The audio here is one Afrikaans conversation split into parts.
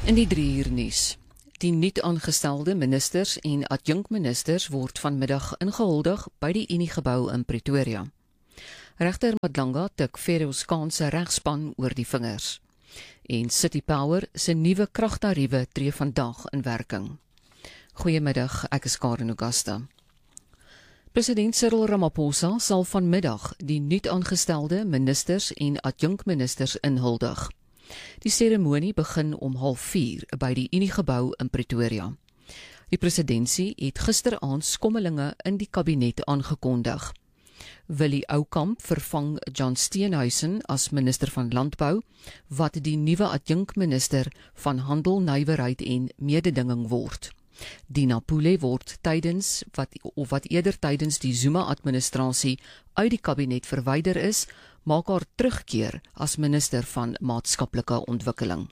In die 3 uur nuus. Die nuut aangestelde ministers en adjunkministers word vanmiddag ingehuldig by die Uniegebou in Pretoria. Regter Madlanga tik Feroz Khan se regspan oor die vingers. En City Power se nuwe kragtariewe tree vandag in werking. Goeiemiddag, ek is Karen Augusta. President Cyril Ramaphosa sal vanmiddag die nuut aangestelde ministers en adjunkministers inhuldig. Die seremonie begin om 3:30 by die Uniegebou in Pretoria. Die presidentsie het gisteraand skommelinge in die kabinet aangekondig. Willie Oukamp vervang John Steenhuisen as minister van Landbou, wat die nuwe adjunkminister van Handel, Nywerheid en Mededinging word. Dina Pule word wat eerder tydens die Zuma-administrasie uit die kabinet verwyder is, maak haar terugkeer as minister van Maatskaplike Ontwikkeling.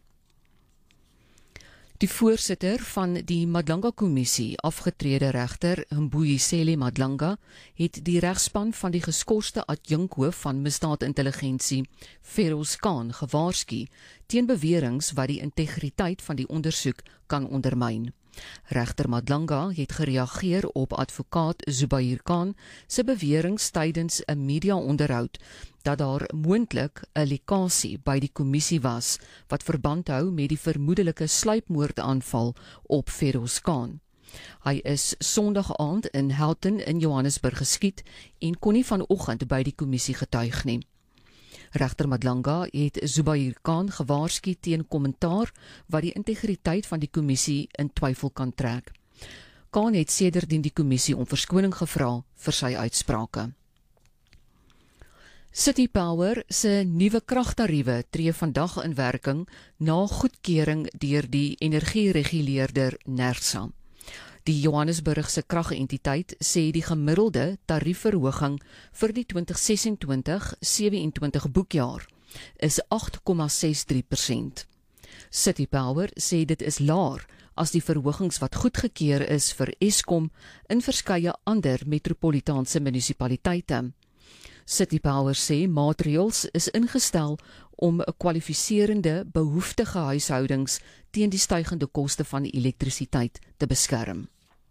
Die voorsitter van die Madlanga-kommissie, afgetrede regter Mbuyiseni Madlanga, het die regspan van die geskorste adjunkhoof van misdaadintelligensie, Feroz Khan, gewaarsku teen beweringe wat die integriteit van die ondersoek kan ondermyn. Regter Madlanga het gereageer op advokaat Zubair Khan se beweringe tydens 'n media-onderhoud dat daar moontlik 'n lekasie by die kommissie was wat verband hou met die vermoedelike sluipmoordaanval op Feroz Khan. Hy is Sondag aand in Houghton in Johannesburg geskiet en kon nie vanoggend by die kommissie getuig nie. Regter Madlanga het Zubair Khan gewaarsku teen kommentaar wat die integriteit van die kommissie in twyfel kan trek. Khan het sedertdien die kommissie om verskoning gevra vir sy uitsprake. City Power se nuwe kragtariewe tree vandag in werking na goedkeuring deur die energiereguleerder NERSA. Die Johannesburgse kragentiteit sê die gemiddelde tariefverhoging vir die 2026-27 boekjaar is 8,63%. City Power sê dit is laer as die verhogings wat goedgekeur is vir Eskom in verskeie ander metropolitaanse munisipaliteite. City Power sê maatreëls is ingestel om kwalifiserende behoeftige huishoudings teen die stygende koste van elektrisiteit te beskerm.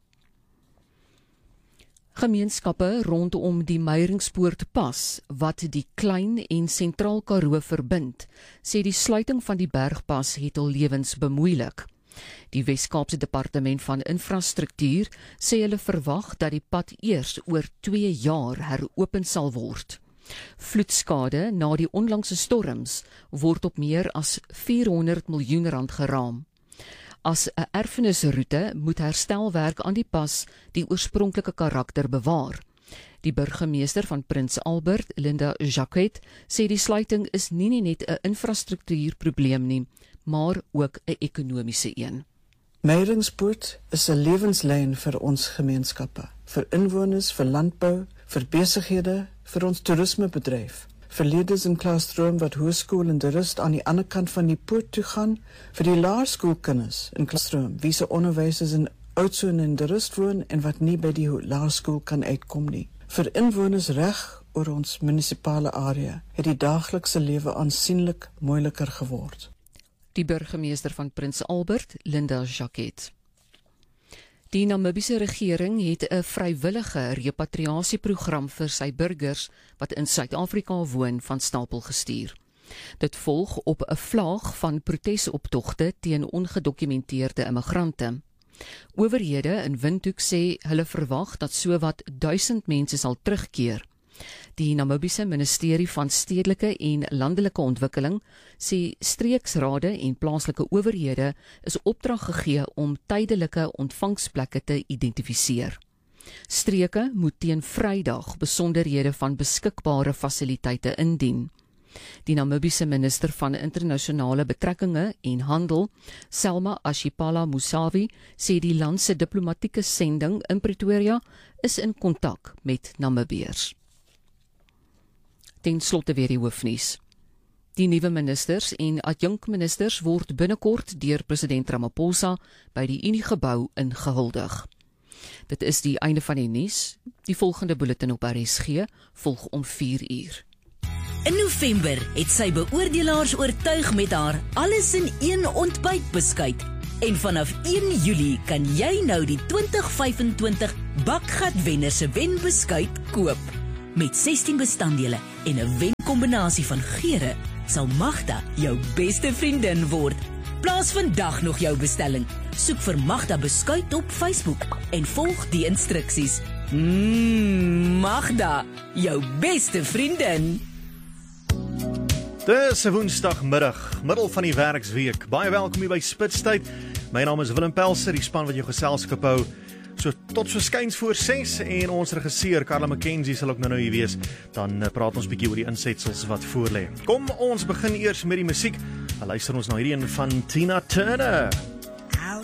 Gemeenskappe rondom die Meiringspoortpas, wat die Klein en Sentraal Karoo verbind, sê die sluiting van die bergpas het hul lewens bemoeilik. Die Wes-Kaapse Departement van Infrastruktuur sê hulle verwag dat die pad eers oor 2 jaar heropen sal word. Vloedskade na die onlangse storms word op meer as R400 miljoen geraam. As 'n erfenisroete moet herstelwerk aan die pas die oorspronklike karakter bewaar. Die burgemeester van Prins Albert, Linda Jacquet, sê die sluiting is nie net 'n infrastruktuurprobleem nie, maar ook 'n ekonomiese een. Meiringspoort is 'n lewenslyn vir ons gemeenskappe, vir inwoners, vir landbou, vir besighede, vir ons toerismebedryf, vir leerders in Klaasdroom wat hoërskool in De Rust aan die ander kant van die poort toe gaan, vir die laerskoolkinders in Klaasdroom, wie se onderwysers in Oudtshoorn en De Rust woon en wat nie by die laerskool kan uitkom nie. Vir inwoners reg oor ons munisipale area het die daaglikse lewe aansienlik moeiliker geword. Die burgemeester van Prins Albert, Linda Jacquet. Die Namibiese regering het 'n vrywillige repatriasieprogram vir sy burgers wat in Suid-Afrika woon van stapel gestuur. Dit volg op 'n vlaag van protesoptogte teen ongedokumenteerde immigrante. Owerhede in Windhoek sê hulle verwag dat sowat 1000 mense sal terugkeer. Die Namibiese Ministerie van Stedelike en Landelike Ontwikkeling sê streeksrade en plaaslike owerhede is opdrag gegee om tydelike ontvangsplekke te identifiseer. Streke moet teen Vrydag besonderhede van beskikbare fasiliteite indien. Die Namibiese minister van internasionale betrekkinge en handel, Selma Ashipala Musavi, sê die land se diplomatieke sending in Pretoria is in kontak met Namibiërs. Ten slotte weer die hoofnuus. Die nuwe ministers en adjunkministers word binnekort deur president Ramaphosa by die Uniegebou ingehuldig. Dit is die einde van die nuus. Die volgende bulletin op RSG volg om 4 uur. In November het sy beoordelaars oortuig met haar alles in een ontbytbeskuit. En vanaf 1 Julie kan jy nou die 2025 Bakgatwenner se wenbeskuit koop. Met 16 bestanddele en 'n wenkombinasie van geure sal Magda jou beste vriendin word. Plaas vandag nog jou bestelling. Soek vir Magda beskuit op Facebook en volg die instruksies. Magda, jou beste vriendin. Dis 'n woensdagmiddag, middel van die werksweek. Baie welkom hier by Spitstyd. My naam is Willem Pelser, die span wat jou geselskap hou. So tot verskyns voor 6 en ons regisseur Karla McKenzie sal ook nou hier wees. Dan praat ons bietjie oor die insetsels wat voorlê. Kom ons begin eers met die musiek. Luister ons na hierdie een van Tina Turner.